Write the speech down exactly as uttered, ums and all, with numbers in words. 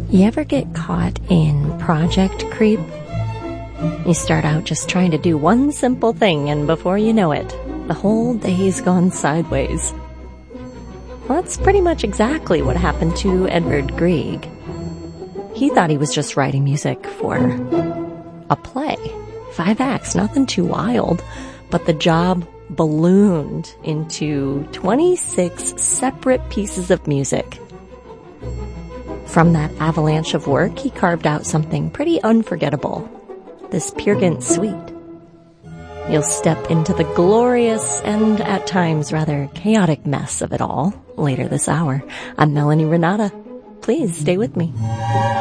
You ever get caught in project creep? You start out just trying to do one simple thing, and before you know it, the whole day's gone sideways. Well, that's pretty much exactly what happened to Edvard Grieg. He thought he was just writing music for a play. Five acts, nothing too wild, but the job ballooned into twenty-six separate pieces of music. From that avalanche of work, he carved out something pretty unforgettable. This Peer Gynt suite. You'll step into the glorious and at times rather chaotic mess of it all later this hour. I'm Melanie Renata. Please stay with me.